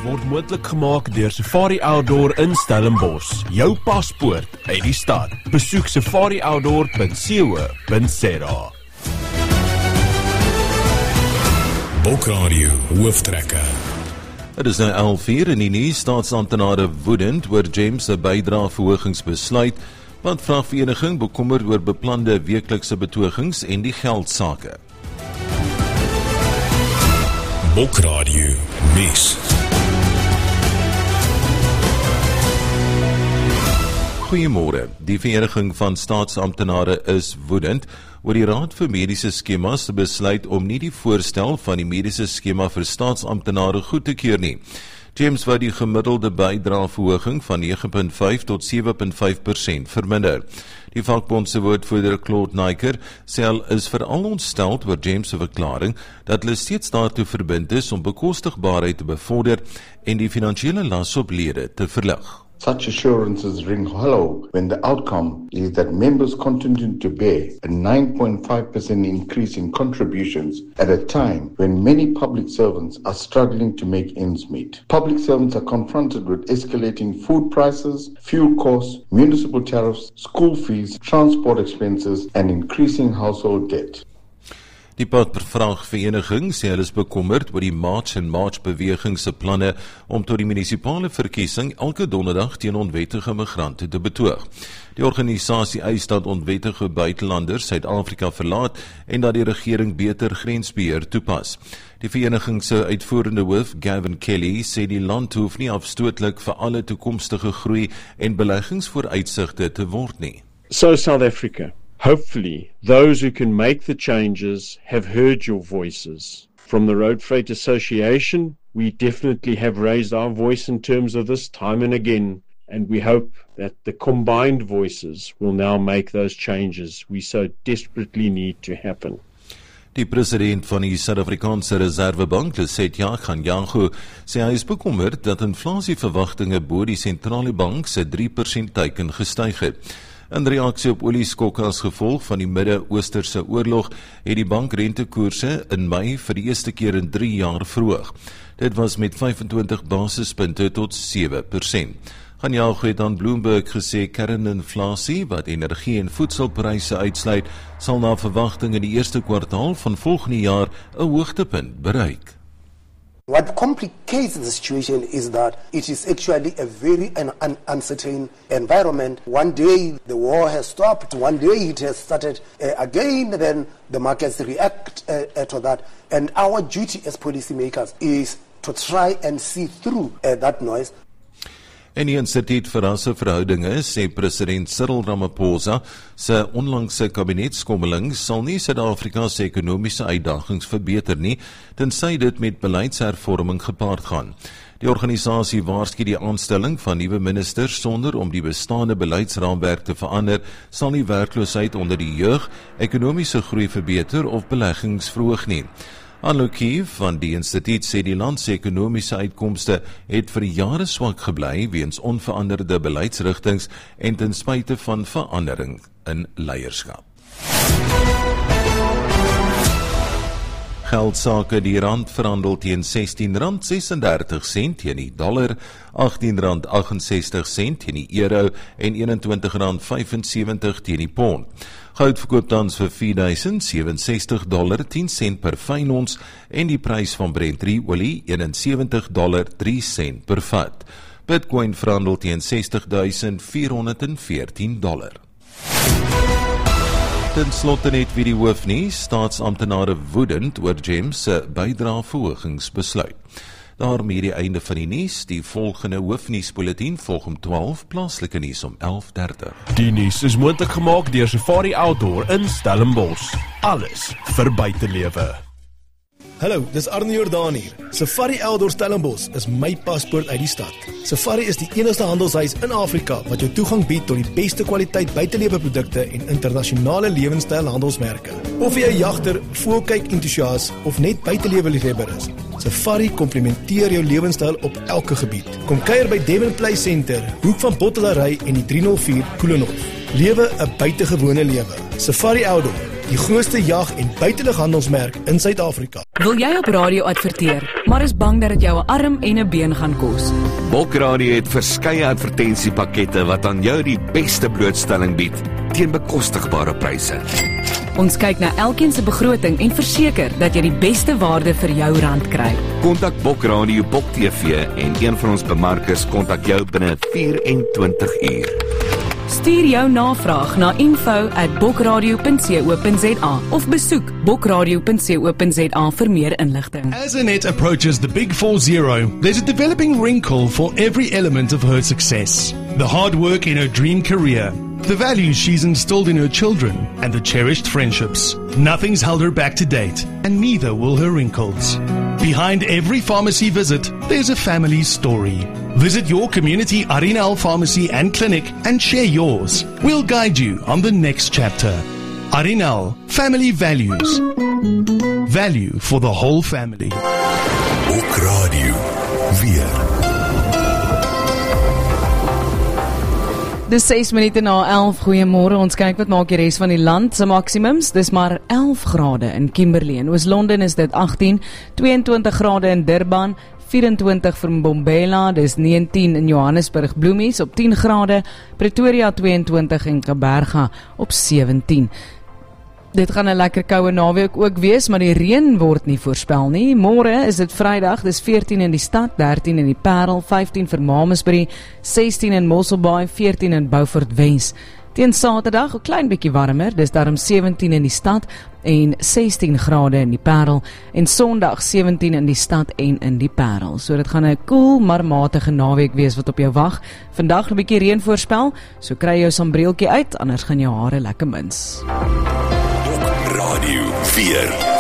word moontlik gemaak deur Safari Outdoor in Stellenbosch. Jou paspoort uit die stad. Besoek safarioutdoor.co.za. Bokradio Hooftrekker. Het is nou 11:00 in die nuus. Staatsamptenare woedend oor James se bydraeverhogingsbesluit, want vraagvereniging bekommerd oor beplande weeklikse betogings en die geldsake. Bokradio nuus. Goeiemôre. Die Vereniging van Staatsamptenare is woedend oor die Raad vir Mediese Skemas se besluit om nie die voorstel van die mediese skema vir staatsamptenare goed te keur nie. James wou die gemiddelde bydraeverhoging van 9,5 tot 7,5% verminder. Die vakbond se woordvoerder Claude Naiker sê hy is veral ontstel oor James se verklaring dat hulle steeds daartoe verbind is om bekostigbaarheid te bevorder en die finansiële las op lede te verlig. Such assurances ring hollow when the outcome is that members continue to bear a 9.5% increase in contributions at a time when many public servants are struggling to make ends meet. Public servants are confronted with escalating food prices, fuel costs, municipal tariffs, school fees, transport expenses, and increasing household debt. Die Padvraagvereniging sê hulle is bekommerd oor die March en March beweging se planne om tot die munisipale verkiesing elke donderdag teen onwettige migrante te betoog. Die organisasie eis dat onwettige buitelanders Suid-Afrika verlaat en dat die regering beter grensbeheer toepas. Die vereniging se uitvoerende hoof, Gavin Kelly, sê die land hoef nie afstootlik vir alle toekomstige groei en beleggingsvooruitsigte te word nie. So South Africa. Hopefully, those who can make the changes have heard your voices. From the Road Freight Association, we definitely have raised our voice in terms of this time and again, and we hope that the combined voices will now make those changes we so desperately need to happen. Die president van die Suid-Afrikaanse Reservebank, Lesetja Kganyago, sê hy is bekommerd dat inflasieverwagtinge bo die sentrale bank se 3% teiken gestyg het. In reaksie op olieskokke as gevolg van die Midde-Oosterse oorlog het die bankrentekoerse in Mei vir die eerste keer in 3 jaar verhoog. Dit was met 25 basispunte tot 7%. Kganyago het aan Bloomberg gesê kerninflasie, wat energie en voedselpryse uitsluit, sal na verwagting in die eerste kwartaal van volgende jaar 'n hoogtepunt bereik. What complicates the situation is that it is actually a very uncertain environment. One day the war has stopped, one day it has started again, then the markets react to that. And our duty as policymakers is to try and see through that noise. En die Instituut vir Rasseverhoudinge sê president Cyril Ramaphosa se onlangse kabinetskommeling sal nie Suid-Afrika se ekonomiese uitdagings verbeter nie, tensy dit met beleidshervorming gepaard gaan. Die organisasie waarsku die aanstelling van nuwe ministers sonder om die bestaande beleidsraamwerk te verander, sal nie werkloosheid onder die jeug, ekonomiese groei verbeter of beleggings verhoog nie. Anlokie van die instituut sê die land se ekonomiese uitkomste het vir jare swak gebly weens onveranderde beleidsrigtings en ten spyte van verandering in leierskap. Geldsake, die rand verhandel teen R16.36 teen die dollar, R18.68 teen die euro en R21.75 teen die pond. Goud verkoop tans vir $4,067.10 per fyn ons en die prys van Brent olie $71.03 per vat. Bitcoin verhandel teen $60,414. Ten slotte net wie die hoofnuus, staatsamptenare woedend oor James se bydraeverhogingsbesluit. Daarmee die einde van die nuus, die volgende hoofnuusbulletin volg om 12, plaaslike nuus om 11:30. Die nuus is moontlik gemaak deur Safari Outdoor in Stellenbosch. Alles vir buitelewe. Hallo, dis Arne Jordaan hier. Safari Outdoor Stellenbosch is my paspoort uit die stad. Safari is die enigste handelshuis in Afrika wat jou toegang bied tot die beste kwaliteit buiteleweprodukte en internasionale lewenstyl handelsmerke. Of jy 'n jagter, voelkyk entoesias of net buiteleweliefhebber is, Safari komplementeer jou lewenstyl op elke gebied. Kom kuier by Devon Play Center, hoek van Bottelary en die 304 Koelenhof. Lewe 'n buitengewone lewe. Safari Outdoor, die grootste jag- en buitelughandelsmerk in Suid-Afrika. Wil jy op radio adverteer, maar is bang dat dit jou 'n arm en 'n been gaan kos? Bokradio het verskeie advertensiepakkette wat aan jou die beste blootstelling bied teen bekostigbare pryse. Ons kyk na elkeen se begroting en verseker dat jy die beste waarde vir jou rand kry. Kontak Bokradio Bok TV en een van ons bemarkers kontak jou binne 24 uur. Stuur jou navraag na info@bokradio.co.za of besoek bokradio.co.za vir meer inligting. As Annette approaches the Big 4-0, there's a developing wrinkle for every element of her success. The hard work in her dream career, the values she's instilled in her children, and the cherished friendships. Nothing's held her back to date, and neither will her wrinkles. Behind every pharmacy visit, there's a family story. Visit your community Arinal pharmacy and clinic and share yours. We'll guide you on the next chapter. Arinal, family values. Value for the whole family. Bokradio weer. Dis 6 minute na 11, goeiemôre, ons kyk wat maak die res van die land se maksimums, dis maar 11 grade in Kimberley, in Oos-London is dit 18, 22 grade in Durban, 24 vir Mbombela, dis 19 in Johannesburg Bloemies op 10 grade, Pretoria 22 en Kaberga op 17. Dit gaan 'n lekker koue naweek ook wees, maar die reën word nie voorspel nie. Môre is dit Vrydag, dis 14 in die stad, 13 in die Parel, 15 vir Mamasbury, 16 in Mosselbaai, 14 in Beaufort Wes. Teen Saterdag 'n klein bietjie warmer, dis daarom 17 in die stad en 16 grade in die Parel en Sondag 17 in die stad en in die Parel. So dit gaan 'n koel maar matige naweek wees wat op jou wag. Vandag 'n bietjie reën voorspel, so kry jou sambreeltjie uit, anders gaan jou hare lekker mins. Radio 4.